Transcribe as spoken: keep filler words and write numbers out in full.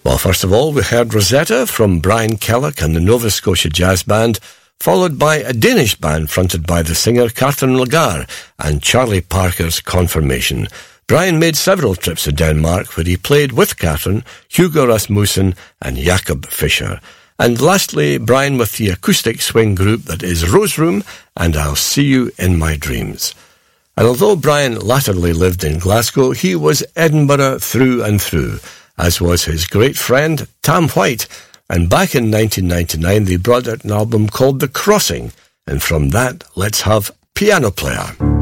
Well, first of all, we heard Rosetta from Brian Kellock and the Nova Scotia Jazz Band, followed by a Danish band fronted by the singer Catherine Lagarde and Charlie Parker's Confirmation. Brian made several trips to Denmark, where he played with Catherine, Hugo Rasmussen and Jakob Fischer. And lastly, Brian with the acoustic swing group that is Rose Room and I'll See You in My Dreams. And although Brian latterly lived in Glasgow, he was Edinburgh through and through, as was his great friend Tam White, and back in nineteen ninety-nine they brought out an album called The Crossing, and from that let's have Piano Player.